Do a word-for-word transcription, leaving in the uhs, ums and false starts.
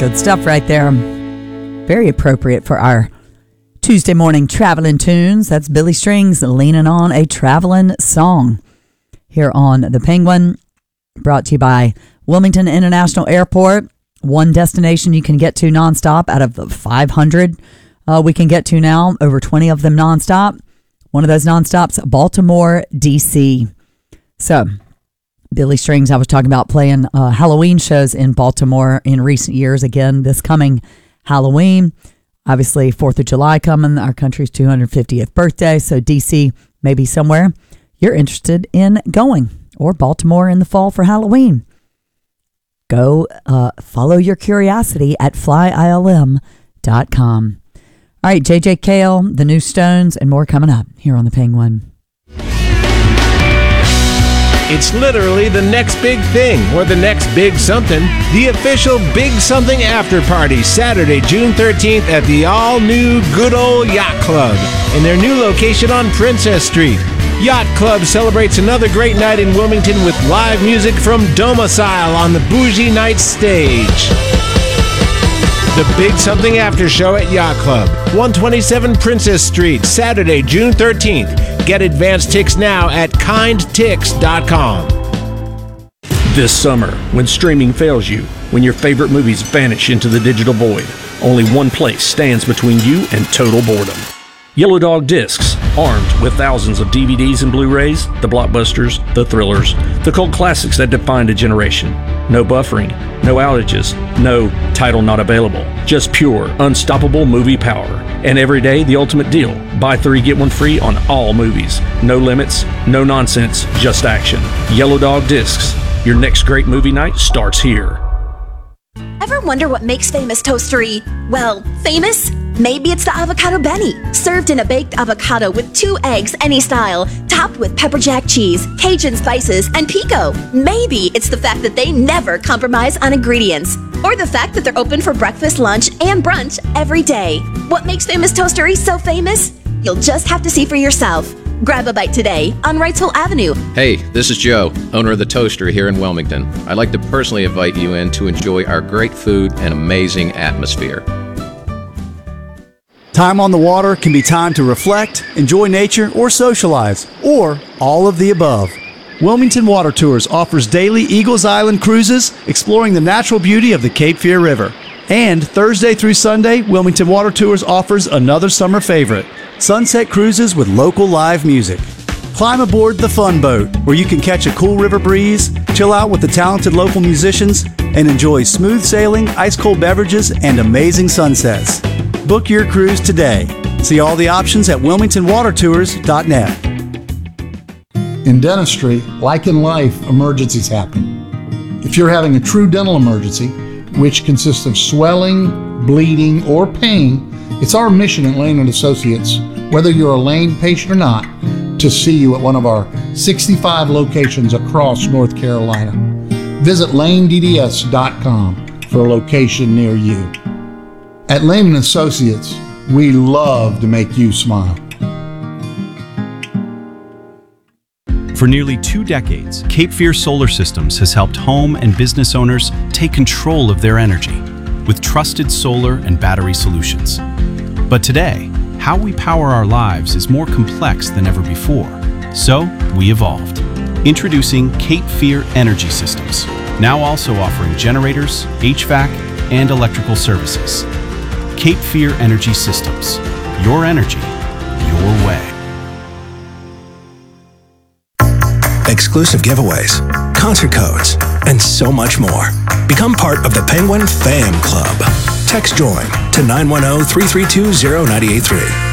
Good stuff right there. Very appropriate for our Tuesday morning traveling tunes. That's Billy Strings leaning on a traveling song here on The Penguin. Brought to you by Wilmington International Airport. One destination you can get to nonstop out of the five hundred uh, we can get to now. Over twenty of them nonstop. One of those nonstops, Baltimore, D C. So, Billy Strings, I was talking about playing uh, Halloween shows in Baltimore in recent years. Again, this coming Halloween. Obviously, fourth of July coming, our country's two hundred fiftieth birthday. So D C may be somewhere you're interested in going, or Baltimore in the fall for Halloween. Go uh, follow your curiosity at fly I L M dot com. All right, J J Cale, the New Stones, and more coming up here on The Penguin. It's literally the next big thing, or the next big something. The official Big Something After Party, Saturday, June thirteenth at the all-new Good Old Yacht Club in their new location on Princess Street. Yacht Club celebrates another great night in Wilmington with live music from Domicile on the Bougie Nights stage. The Big Something After Show at Yacht Club, one twenty-seven Princess Street, Saturday, June thirteenth. Get advance tickets now at kind tix dot com. This summer, when streaming fails you, when your favorite movies vanish into the digital void, only one place stands between you and total boredom. Yellow Dog Discs, armed with thousands of D V Ds and Blu-rays, the blockbusters, the thrillers, the cult classics that defined a generation. No buffering, no outages, no title not available. Just pure, unstoppable movie power. And every day, the ultimate deal. Buy three, get one free on all movies. No limits, no nonsense, just action. Yellow Dog Discs. Your next great movie night starts here. Ever wonder what makes Famous Toastery, well, famous? Maybe it's the avocado Benny, served in a baked avocado with two eggs any style, topped with pepper jack cheese, Cajun spices, and pico. Maybe it's the fact that they never compromise on ingredients, or the fact that they're open for breakfast, lunch, and brunch every day. What makes Famous Toastery so famous? You'll just have to see for yourself. Grab a bite today on Wrightsville Avenue. Hey, this is Joe, owner of the Toastery here in Wilmington. I'd like to personally invite you in to enjoy our great food and amazing atmosphere. Time on the water can be time to reflect, enjoy nature, or socialize, or all of the above. Wilmington Water Tours offers daily Eagles Island cruises exploring the natural beauty of the Cape Fear River. And Thursday through Sunday, Wilmington Water Tours offers another summer favorite, sunset cruises with local live music. Climb aboard the Fun Boat, where you can catch a cool river breeze, chill out with the talented local musicians, and enjoy smooth sailing, ice-cold beverages, and amazing sunsets. Book your cruise today. See all the options at wilmington water tours dot net. In dentistry, like in life, emergencies happen. If you're having a true dental emergency, which consists of swelling, bleeding, or pain, it's our mission at Lane and Associates, whether you're a Lane patient or not, to see you at one of our sixty-five locations across North Carolina. Visit lane d d s dot com for a location near you. At Lane and Associates, we love to make you smile. For nearly two decades, Cape Fear Solar Systems has helped home and business owners take control of their energy with trusted solar and battery solutions. But today, how we power our lives is more complex than ever before. So, we evolved. Introducing Cape Fear Energy Systems, now also offering generators, H V A C, and electrical services. Cape Fear Energy Systems. Your energy, your way. Exclusive giveaways, concert codes, and so much more. Become part of the Penguin Fam Club. Text JOIN to nine one zero, three three two, zero nine eight three.